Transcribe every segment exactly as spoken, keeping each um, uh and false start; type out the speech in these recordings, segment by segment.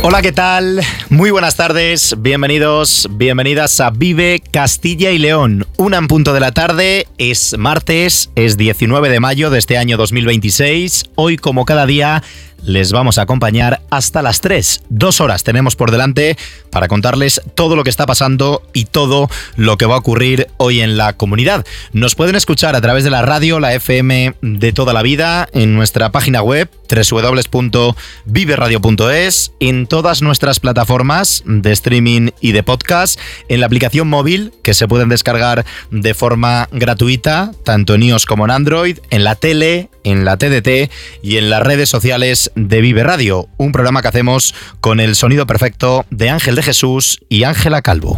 Hola, ¿qué tal? Muy buenas tardes, bienvenidos, bienvenidas a Vive Castilla y León. Una en punto de la tarde, es martes, es diecinueve de mayo de este año dos mil veintiséis. Hoy, como cada día, les vamos a acompañar hasta las tres. Dos horas tenemos por delante para contarles todo lo que está pasando y todo lo que va a ocurrir hoy en la comunidad. Nos pueden escuchar a través de la radio, la F M de toda la vida, en nuestra página web doble u doble u doble u punto vive radio punto es, en todas nuestras plataformas de streaming y de podcast, en la aplicación móvil que se pueden descargar de forma gratuita, tanto en iOS como en Android, en la tele, en la T D T y en las redes sociales de Vive Radio, un programa que hacemos con el sonido perfecto de Ángel de Jesús y Ángela Calvo.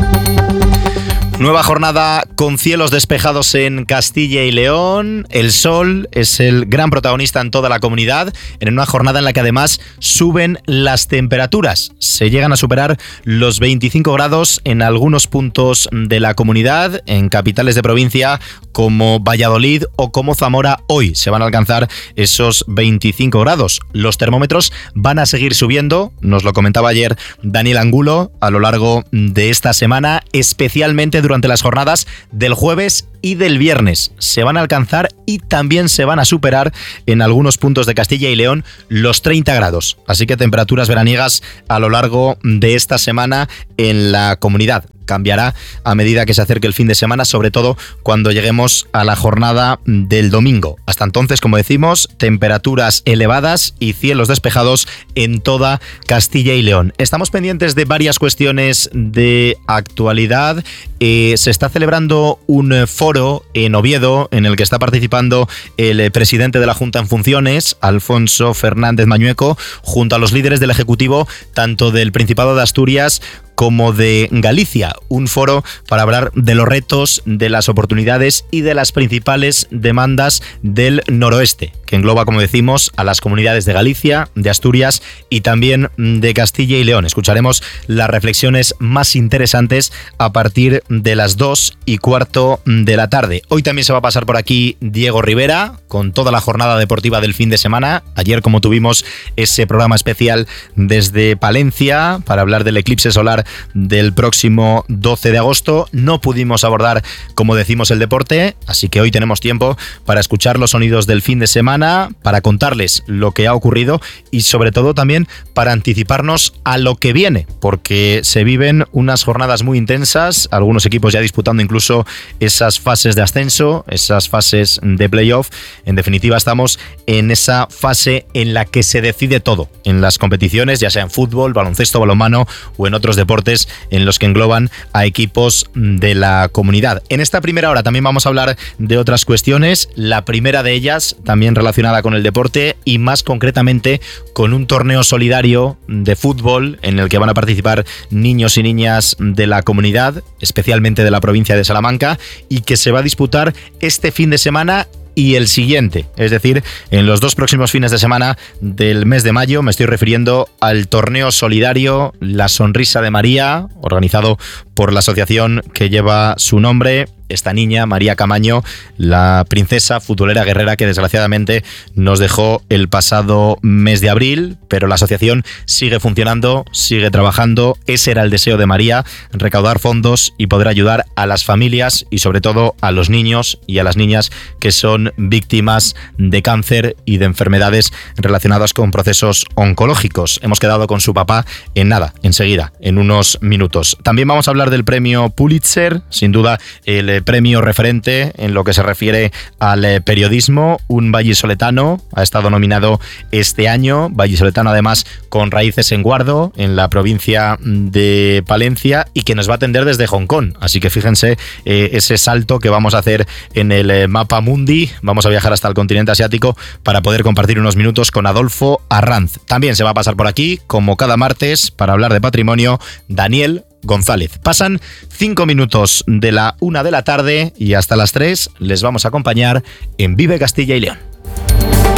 Nueva jornada con cielos despejados en Castilla y León. El sol es el gran protagonista en toda la comunidad, en una jornada en la que además suben las temperaturas. Se llegan a superar los veinticinco grados en algunos puntos de la comunidad, en capitales de provincia como Valladolid o como Zamora. Hoy se van a alcanzar esos veinticinco grados. Los termómetros van a seguir subiendo, nos lo comentaba ayer Daniel Angulo, a lo largo de esta semana, especialmente durante las jornadas del jueves y del viernes. Se van a alcanzar y también se van a superar en algunos puntos de Castilla y León los treinta grados. Así que temperaturas veraniegas a lo largo de esta semana en la comunidad. Cambiará a medida que se acerque el fin de semana, sobre todo cuando lleguemos a la jornada del domingo. Hasta entonces, como decimos, temperaturas elevadas y cielos despejados en toda Castilla y León. Estamos pendientes de varias cuestiones de actualidad. Eh, se está celebrando un foro en Oviedo en el que está participando el presidente de la Junta en funciones, Alfonso Fernández Mañueco, junto a los líderes del Ejecutivo, tanto del Principado de Asturias como de Galicia, un foro para hablar de los retos, de las oportunidades y de las principales demandas del noroeste, que engloba, como decimos, a las comunidades de Galicia, de Asturias y también de Castilla y León. Escucharemos las reflexiones más interesantes a partir de las dos y cuarto de la tarde. Hoy también se va a pasar por aquí Diego Rivera con toda la jornada deportiva del fin de semana. Ayer, como tuvimos ese programa especial desde Palencia para hablar del eclipse solar del próximo doce de agosto, no pudimos abordar, como decimos, el deporte, así que hoy tenemos tiempo para escuchar los sonidos del fin de semana, para contarles lo que ha ocurrido y sobre todo también para anticiparnos a lo que viene, porque se viven unas jornadas muy intensas, algunos equipos ya disputando incluso esas fases de ascenso, esas fases de playoff. En definitiva, estamos en esa fase en la que se decide todo en las competiciones, ya sea en fútbol, baloncesto, balonmano o en otros deportes en los que engloban a equipos de la comunidad. En esta primera hora también vamos a hablar de otras cuestiones, la primera de ellas también relacionada con el deporte y más concretamente con un torneo solidario de fútbol en el que van a participar niños y niñas de la comunidad, especialmente de la provincia de Salamanca, y que se va a disputar este fin de semana y el siguiente, es decir, en los dos próximos fines de semana del mes de mayo. Me estoy refiriendo al torneo solidario La Sonrisa de María, organizado por la asociación que lleva su nombre. Esta niña, María Camaño, la princesa futbolera guerrera que desgraciadamente nos dejó el pasado mes de abril, pero la asociación sigue funcionando, sigue trabajando. Ese era el deseo de María, recaudar fondos y poder ayudar a las familias y sobre todo a los niños y a las niñas que son víctimas de cáncer y de enfermedades relacionadas con procesos oncológicos. Hemos quedado con su papá en nada, enseguida, en unos minutos. También vamos a hablar del premio Pulitzer, sin duda el premio referente en lo que se refiere al periodismo. Un vallisoletano ha estado nominado este año, vallisoletano además con raíces en Guardo, en la provincia de Palencia, y que nos va a atender desde Hong Kong. Así que fíjense eh, ese salto que vamos a hacer en el mapa mundi. Vamos a viajar hasta el continente asiático para poder compartir unos minutos con Adolfo Arranz. También se va a pasar por aquí, como cada martes, para hablar de patrimonio, Daniel González. Pasan cinco minutos de la una de la tarde y hasta las tres les vamos a acompañar en Vive Castilla y León.